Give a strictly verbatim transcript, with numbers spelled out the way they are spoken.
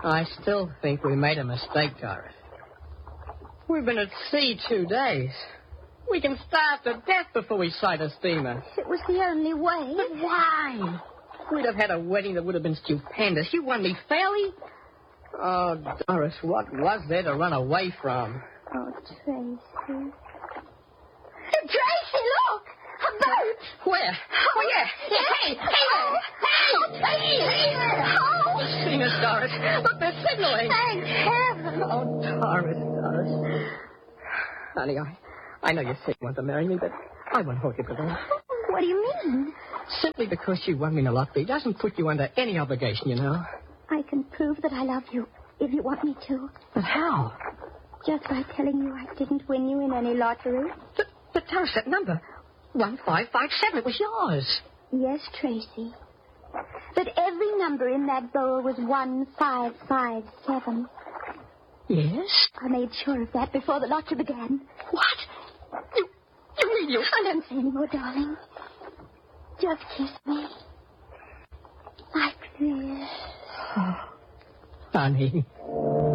I still think we made a mistake, Doris. We've been at sea two days. We can starve to death before we sight a steamer. It was the only way. But why? We'd have had a wedding that would have been stupendous. You won me fairly. Oh, Doris, what was there to run away from? Oh, Tracy. Tracy, look! A boat! Where? Oh, Where? Hey! Hey! Oh, oh, Tracy! Oh! The steamer's, Doris. Look, they're signaling. Thank heaven! Oh, Doris, Doris. Honey, I, I know you say you want to marry me, but I won't hold you for that. What do you mean? Simply because you won me in a lottery doesn't put you under any obligation, you know. I can prove that I love you, if you want me to. But how? Just by telling you I didn't win you in any lottery. But, but Doris, that number, one five five seven, it was yours. Yes, Tracy. But every number in that bowl was one five five seven. Yes? I made sure of that before the lottery began. What? You, you mean you... I don't say any more, darling. Just kiss me. Like this. Honey.